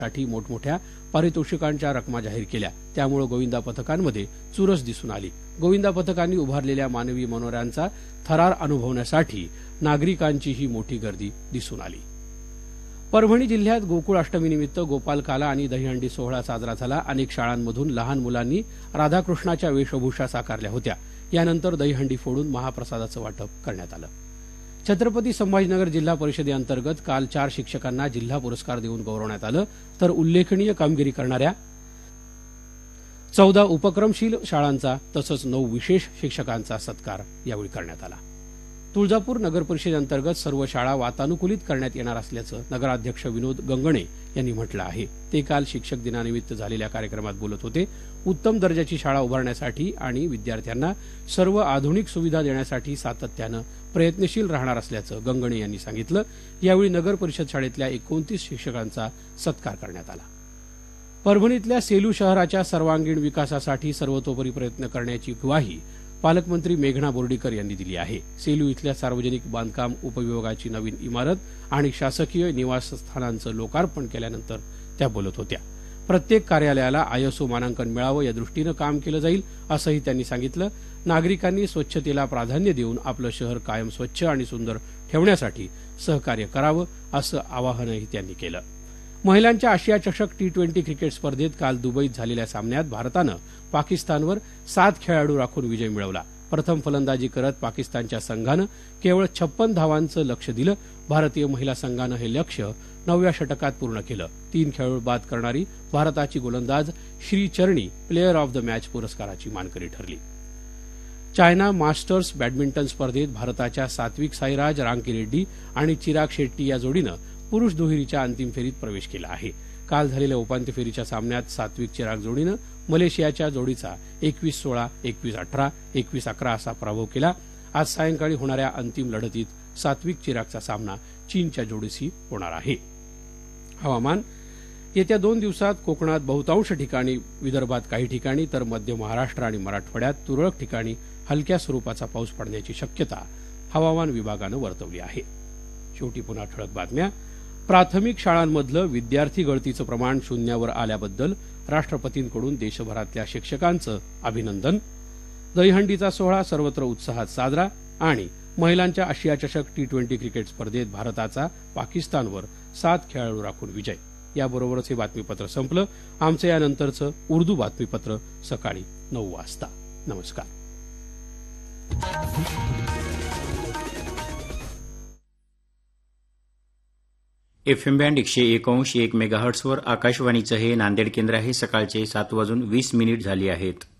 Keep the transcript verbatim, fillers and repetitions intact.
साठी मोठमोठ्या पारितोषिकांच्या रकमा जाहीर केल्या. त्यामुळे गोविंदा पथकांमध्ये चुरस दिसून आली. गोविंदा पथकांनी उभारलेल्या मानवी मनोऱ्यांचा थरार अनुभवण्यासाठी नागरिकांचीही मोठी गर्दी दिसून आली. परभणी जिल्ह्यात गोकुळ अष्टमीनिमित्त गोपालकाला आणि दहीहंडी सोहळा साजरा झाला. अनेक शाळांमधून लहान मुलांनी राधाकृष्णाच्या वेशभूषा साकारल्या होत्या. यानंतर दहीहंडी फोडून महाप्रसादाचं वाटप करण्यात आलं. छत्रपती संभाजीनगर जिल्हा परिषदेअंतर्गत काल चार शिक्षकांना जिल्हा पुरस्कार देऊन गौरवण्यात आलं. तर उल्लेखनीय कामगिरी करणाऱ्या चौदा उपक्रमशील शाळांचा तसंच नऊ विशेष शिक्षकांचा सत्कार यावेळी करण्यात आला. तुळजापूर नगर परिषदेअंतर्गत सर्व शाळा वातानुकूलित करण्यात येणार असल्याचं नगराध्यक्ष विनोद गंगणे यांनी म्हटलं आहे. ते काल शिक्षक दिनानिमित्त झालेल्या कार्यक्रमात बोलत होते. उत्तम दर्जाची शाळा उभारण्यासाठी आणि विद्यार्थ्यांना सर्व आधुनिक सुविधा देण्यासाठी सातत्यानं प्रयत्नशील राहणार असल्याचं गंगणे यांनी सांगितलं. यावेळी नगर परिषद शाळेतल्या एकोणतीस शिक्षकांचा सत्कार करण्यात आला. परभणीतल्या सेलू शहराच्या सर्वांगीण विकासासाठी सर्वतोपरी प्रयत्न करण्याची ग्वाही पालकमंत्री मेघना बोर्डीकर यांनी दिली आहे. सेलू इथल्या सार्वजनिक बांधकाम उपविभागाची नवीन इमारत आणि शासकीय निवासस्थानांचं लोकार्पण केल्यानंतर त्या बोलत होत्या. प्रत्येक कार्यालयाला आयएसओ मानांकन मिळावं या दृष्टीनं काम केलं जाईल असंही त्यांनी सांगितलं. नागरिकांनी स्वच्छतेला प्राधान्य देऊन आपलं शहर कायम स्वच्छ आणि सुंदर ठेवण्यासाठी सहकार्य करावं असं आवाहनही त्यांनी केलं. महिलांच्या आशिया चषक टी ट्वेंटी क्रिकेट स्पर्धेत काल दुबईत झालेल्या सामन्यात भारतानं पाकिस्तानवर सात खेळाडू राखून विजय मिळवला. प्रथम फलंदाजी करत पाकिस्तानच्या संघानं केवळ छप्पन धावांचं लक्ष्य दिलं. भारतीय महिला संघानं हे लक्ष्य नवव्या षटकात पूर्ण केलं. तीन खेळाडू बाद करणारी भारताची गोलंदाज श्री चरणी प्लेअर ऑफ द मॅच पुरस्काराची मानकरी ठरली. चायना मास्टर्स बॅडमिंटन स्पर्धेत भारताच्या सात्विक साईराज रांकीरेड्डी आणि चिराग शेट्टी या जोडीनं पुरुष दुहेरीच्या अंतिम फेरीत प्रवेश केला आहे. काल झालेल्या उपांत्य फेरीच्या सामन्यात सात्विक चिराग जोडीनं मलेशियाच्या जोडीचा एकवीस सोळा, एकवीस अठरा, एकवीस अकरा असा पराभव केला. आज सायंकाळी होणाऱ्या अंतिम लढतीत सात्विक चिरागचा सामना चीनच्या जोडीशी होणार आहे. हवामान. येत्या दोन दिवसात कोकणात बहुतांश ठिकाणी, विदर्भात काही ठिकाणी तर मध्य महाराष्ट्र आणि मराठवाड्यात तुरळक ठिकाणी हलक्या स्वरूपाचा पाऊस पडण्याची शक्यता हवामान विभागानं वर्तवली आहे. शेवटी पुन्हा ठळक बातम्या. प्राथमिक शाळांमधलं विद्यार्थी गळतीचं प्रमाण शून्यावर आल्याबद्दल राष्ट्रपतींकडून देशभरातल्या शिक्षकांचं अभिनंदन. दहीहंडीचा सोहळा सर्वत्र उत्साहात साजरा. आणि महिलांच्या आशिया चषक टी ट्वेंटी क्रिकेट स्पर्धेत भारताचा पाकिस्तानवर सात खेळाडू राखून विजय. याबरोबरच हे बातमीपत्र संपलं. आमचं यानंतरचं उर्दू बातमीपत्र सकाळी नऊ वाजता. नमस्कार. एफ एम बँड एकशे एक अंश एक मेगाहर्ट्सवर आकाशवाणीचं हे नांदेड केंद्र आहे. सकाळचे सात वाजून वीस मिनिट झाली आहेत.